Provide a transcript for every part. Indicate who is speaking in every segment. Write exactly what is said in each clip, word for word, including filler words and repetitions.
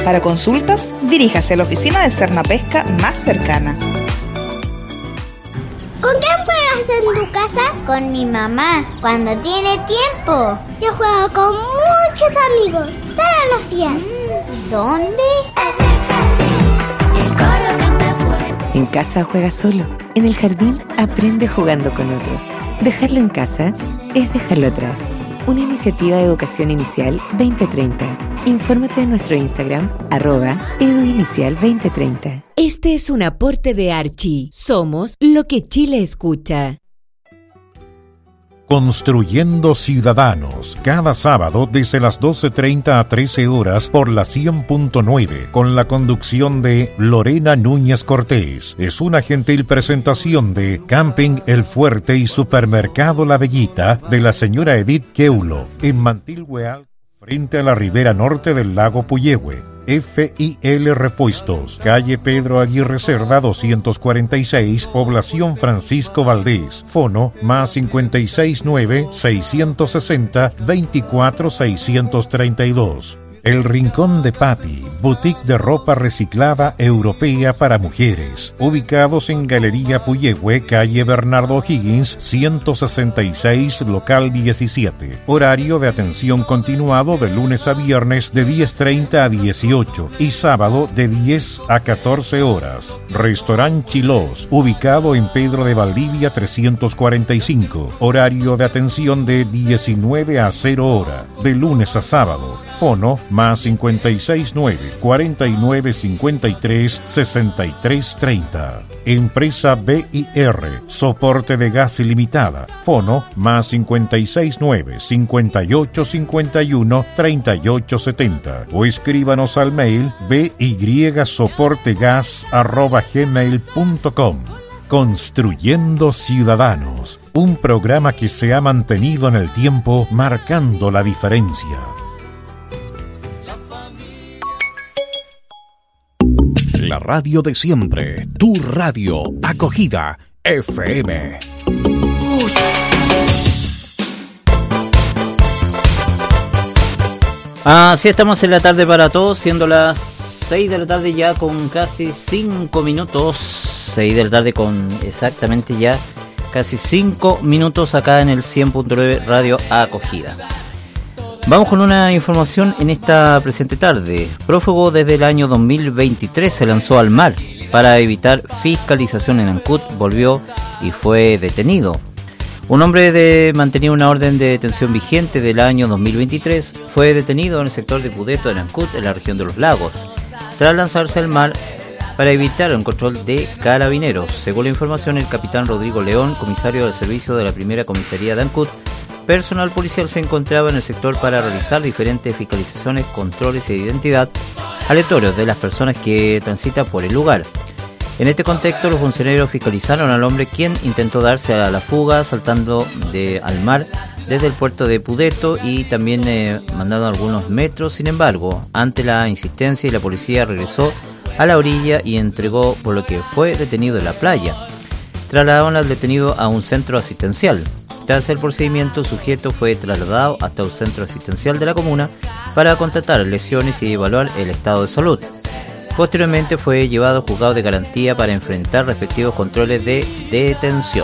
Speaker 1: Para consultas, diríjase a la oficina de Sernapesca más cercana.
Speaker 2: ¿Con quién juegas en tu casa? Con mi mamá, cuando tiene tiempo. Yo juego con muchos amigos, todos los días. ¿Dónde?
Speaker 3: En casa juega solo. En el jardín aprende jugando con otros. Dejarlo en casa es dejarlo atrás. Una iniciativa de educación inicial veinte treinta. Infórmate en nuestro Instagram, arroba eduinicial veinte treinta.
Speaker 4: Este es un aporte de Archie. Somos lo que Chile escucha.
Speaker 5: Construyendo Ciudadanos, cada sábado desde las doce treinta a trece horas por la cien punto nueve, con la conducción de Lorena Núñez Cortés. Es una gentil presentación de Camping El Fuerte y Supermercado La Bellita de la señora Edith Keulo, en Mantilhue Alto, frente a la ribera norte del lago Puyehue. F I L Repuestos, calle Pedro Aguirre Cerda doscientos cuarenta y seis, población Francisco Valdés. Fono más cincuenta y seis nueve, seiscientos sesenta, veinticuatro seiscientos treinta y dos. El Rincón de Patti, boutique de ropa reciclada europea para mujeres, ubicados en Galería Puyehue, calle Bernardo O'Higgins, ciento sesenta y seis, local diecisiete. Horario de atención continuado de lunes a viernes de diez treinta a dieciocho y sábado de diez a catorce horas. Restaurant Chilós, ubicado en Pedro de Valdivia trescientos cuarenta y cinco. Horario de atención de diecinueve a cero hora, de lunes a sábado. Fono más cincuenta y seis nueve, cuarenta y nueve cincuenta y tres, sesenta y tres treinta. Empresa B I R, soporte de gas ilimitada. Fono más cincuenta y seis nueve, cincuenta y ocho cincuenta y uno, treinta y ocho setenta. O escríbanos al mail bysoportegas arroba gmail punto com. Construyendo Ciudadanos, un programa que se ha mantenido en el tiempo marcando la diferencia.
Speaker 6: La radio de siempre, tu radio, Acogida F M.
Speaker 7: Así estamos en la tarde para todos, siendo las seis de la tarde ya con casi cinco minutos. seis de la tarde con exactamente ya casi cinco minutos acá en el cien punto nueve Radio Acogida. Vamos con una información en esta presente tarde. Prófugo desde el año dos mil veintitrés se lanzó al mar para evitar fiscalización en Ancud, volvió y fue detenido. Un hombre de mantenía una orden de detención vigente del año dos mil veintitrés fue detenido en el sector de Pudeto, en Ancud, en la región de los lagos, tras lanzarse al mar para evitar un control de carabineros. Según la información, el capitán Rodrigo León, comisario del servicio de la primera comisaría de Ancud, personal policial se encontraba en el sector para realizar diferentes fiscalizaciones, controles de identidad aleatorios de las personas que transitan por el lugar. En este contexto, los funcionarios fiscalizaron al hombre, quien intentó darse a la fuga saltando de, al mar desde el puerto de Pudeto y también eh, mandando algunos metros. Sin embargo, ante la insistencia, y la policía regresó a la orilla y entregó, por lo que fue detenido en la playa. Trasladaron al detenido a un centro asistencial. Tras el procedimiento, el sujeto fue trasladado hasta un centro asistencial de la comuna para constatar lesiones y evaluar el estado de salud. Posteriormente fue llevado a juzgado de garantía para enfrentar respectivos controles de detención.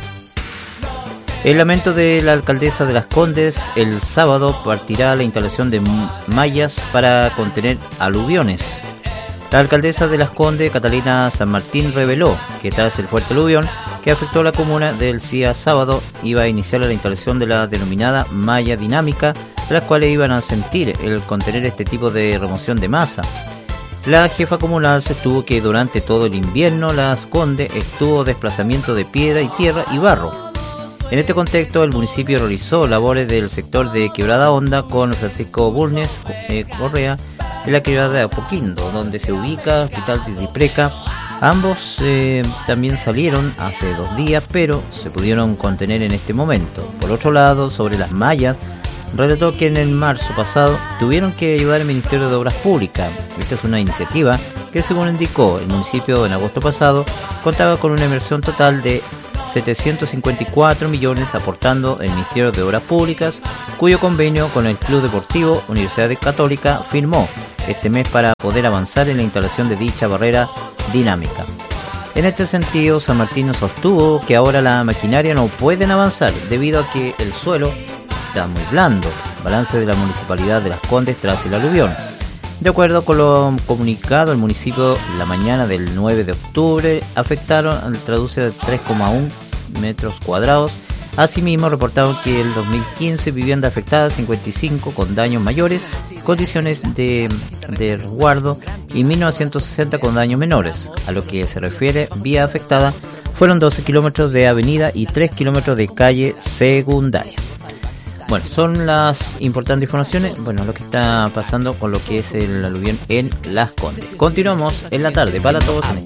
Speaker 7: El lamento de la alcaldesa de Las Condes: el sábado partirá la instalación de mallas para contener aluviones. La alcaldesa de Las Condes, Catalina San Martín, reveló que tras el fuerte aluvión que afectó a la comuna del día sábado, iba a iniciar la instalación de la denominada malla dinámica, las cuales iban a sentir el contener este tipo de remoción de masa. La jefa comunal sostuvo que durante todo el invierno Las Condes estuvo desplazamiento de piedra y tierra y barro. En este contexto, el municipio realizó labores del sector de Quebrada Honda con Francisco Bulnes eh, Correa en la quebrada de Apoquindo, donde se ubica el Hospital de Dipreca. Ambos eh, también salieron hace dos días, pero se pudieron contener en este momento. Por otro lado, sobre las mallas, relató que en el marzo pasado tuvieron que ayudar al Ministerio de Obras Públicas. Esta es una iniciativa que, según indicó el municipio, en agosto pasado contaba con una inversión total de setecientos cincuenta y cuatro millones, aportando el Ministerio de Obras Públicas, cuyo convenio con el Club Deportivo Universidad Católica firmó este mes para poder avanzar en la instalación de dicha barrera dinámica. En este sentido, San Martín sostuvo que ahora la maquinaria no pueden avanzar debido a que el suelo está muy blando. Balance de la Municipalidad de Las Condes tras el aluvión. De acuerdo con lo comunicado, el municipio la mañana del nueve de octubre afectaron, traduce de tres coma uno metros cuadrados. Asimismo, reportaron que el dos mil quince viviendas afectadas, cincuenta y cinco con daños mayores, condiciones de, de resguardo, y mil novecientos sesenta con daños menores. A lo que se refiere vía afectada, fueron doce kilómetros de avenida y tres kilómetros de calle secundaria. Bueno, son las importantes informaciones, bueno, lo que está pasando con lo que es el aluvión en Las Condes. Continuamos en la tarde para todos. En